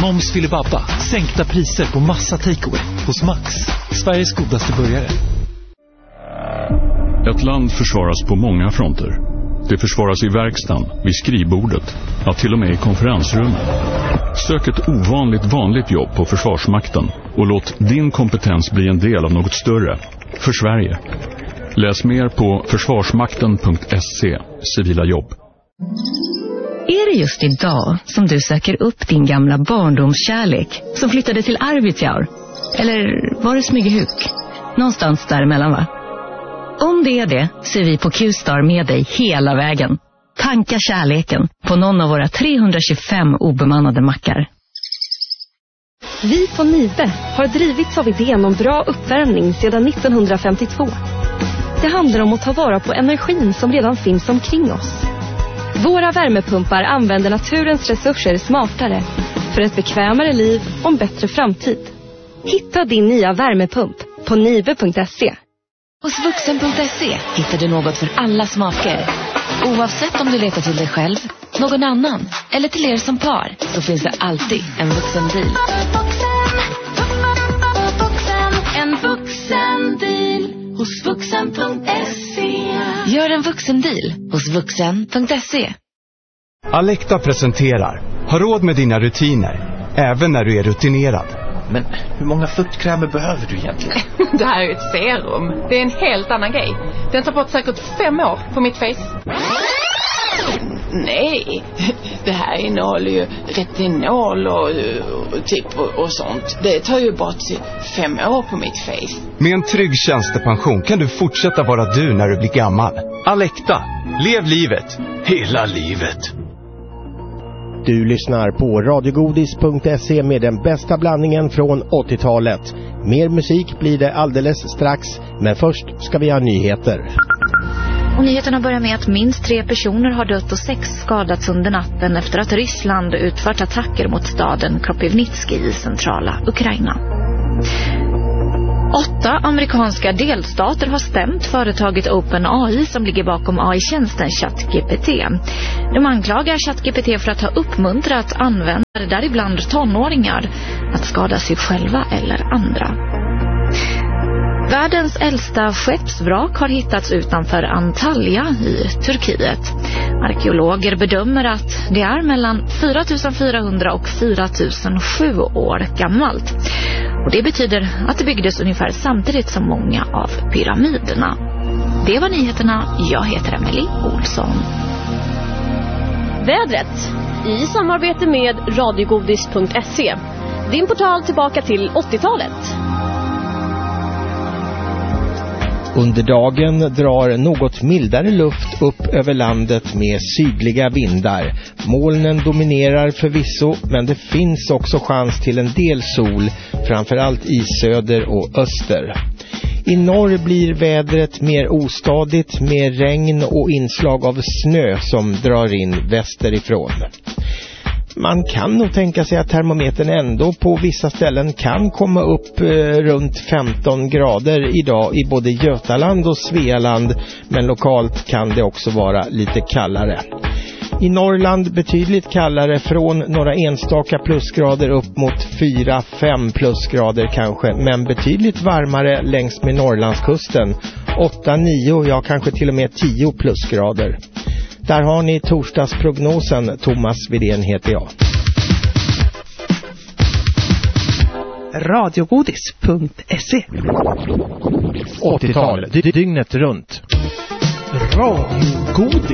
Moms Filibabba. Sänkta priser på massa takeaway hos Max. Sveriges godaste burgare. Ett land försvaras på många fronter. Det försvaras i verkstaden, vid skrivbordet, ja till och med i konferensrummet. Sök ett ovanligt vanligt jobb på Försvarsmakten och låt din kompetens bli en del av något större. För Sverige. Läs mer på försvarsmakten.se. Civila jobb. Är det just idag som du söker upp din gamla barndomskärlek som flyttade till Arvidsjaur? Eller var det Smygehuk? Någonstans däremellan, va? Om det är det, så är vi på Q-Star med dig hela vägen. Tanka kärleken på någon av våra 325 obemannade mackar. Vi på Nibe har drivits av idén om bra uppvärmning sedan 1952. Det handlar om att ta vara på energin som redan finns omkring oss. Våra värmepumpar använder naturens resurser smartare för ett bekvämare liv och en bättre framtid. Hitta din nya värmepump på nibe.se. Hos vuxen.se hittar du något för alla smaker. Oavsett om du letar till dig själv, någon annan eller till er som par, så finns det alltid en vuxendeal. En vuxendeal hos vuxen.se. Gör en vuxendeal hos vuxen.se. Alecta presenterar. Ha råd med dina rutiner, även när du är rutinerad. Men hur många fuktkrämer behöver du egentligen? Det här är ju ett serum. Det är en helt annan grej. Den tar bort säkert 5 år på mitt face. Nej, det här innehåller ju retinol och sånt. Det tar ju bort 5 år på mitt face. Med en trygg tjänstepension kan du fortsätta vara du när du blir gammal. Alecta. Lev livet. Hela livet. Du lyssnar på radiogodis.se med den bästa blandningen från 80-talet. Mer musik blir det alldeles strax, men först ska vi ha nyheter. Och nyheterna börjar med att minst 3 personer har dött och 6 skadats under natten efter att Ryssland utfört attacker mot staden Kropivnitski i centrala Ukraina. 8 amerikanska delstater har stämt företaget OpenAI som ligger bakom AI-tjänsten ChatGPT. De anklagar ChatGPT för att ha uppmuntrat användare, däribland tonåringar, att skada sig själva eller andra. Världens äldsta skeppsvrak har hittats utanför Antalya i Turkiet. Arkeologer bedömer att det är mellan 4400 och 4007 år gammalt. Och det betyder att det byggdes ungefär samtidigt som många av pyramiderna. Det var nyheterna. Jag heter Emily Olsson. Vädret i samarbete med radiogodis.se. Din portal tillbaka till 80-talet. Under dagen drar något mildare luft upp över landet med sydliga vindar. Molnen dominerar förvisso, men det finns också chans till en del sol, framförallt i söder och öster. I norr blir vädret mer ostadigt med regn och inslag av snö som drar in västerifrån. Man kan nog tänka sig att termometern ändå på vissa ställen kan komma upp runt 15 grader idag i både Götaland och Svealand, men lokalt kan det också vara lite kallare. I Norrland betydligt kallare, från några enstaka plusgrader upp mot 4-5 plusgrader kanske, men betydligt varmare längs med Norrlandskusten, 8-9, ja kanske till och med 10 plusgrader. Där har ni torsdagsprognosen. Thomas Widén heter jag. Radiogodis.se 80-tal, dygnet runt. Radiogodis.